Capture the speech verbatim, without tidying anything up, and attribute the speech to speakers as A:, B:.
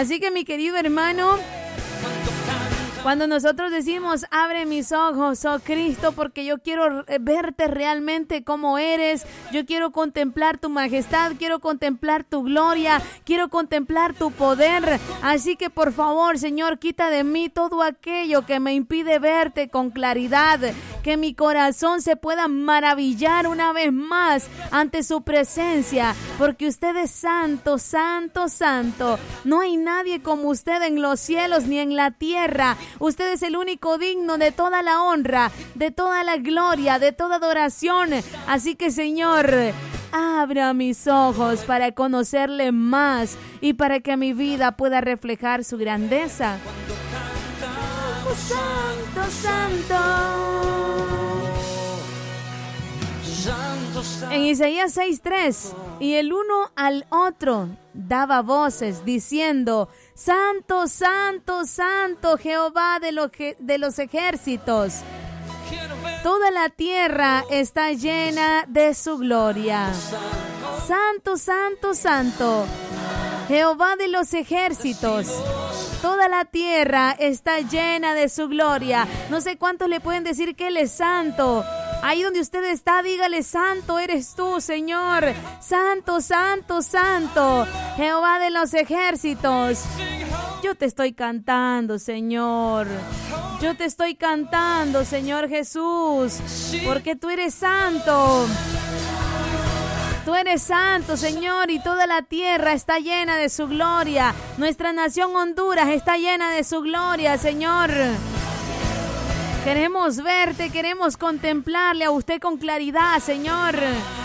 A: Así que, mi querido hermano, cuando nosotros decimos, abre mis ojos, oh Cristo, porque yo quiero verte realmente como eres, yo quiero contemplar tu majestad, quiero contemplar tu gloria, quiero contemplar tu poder. Así que, por favor, Señor, quita de mí todo aquello que me impide verte con claridad, que mi corazón se pueda maravillar una vez más ante su presencia, porque usted es santo, santo, santo. No hay nadie como usted en los cielos ni en la tierra. Usted es el único digno de toda la honra, de toda la gloria, de toda adoración. Así que, Señor, abra mis ojos para conocerle más y para que mi vida pueda reflejar su grandeza. Santo, santo. En Isaías seis tres, y el uno al otro daba voces diciendo, Santo, santo, santo, Jehová de, lo que, de los ejércitos. Toda la tierra está llena de su gloria. Santo, santo, santo, Jehová de los ejércitos. Toda la tierra está llena de su gloria. No sé cuántos le pueden decir que Él es santo. Ahí donde usted está, dígale, santo eres tú, Señor. Santo, santo, santo, Jehová de los ejércitos. Yo te estoy cantando, Señor. Yo te estoy cantando, Señor Jesús, porque tú eres santo. Tú eres santo, Señor, y toda la tierra está llena de su gloria. Nuestra nación Honduras está llena de su gloria, Señor. Queremos verte, queremos contemplarle a usted con claridad, Señor.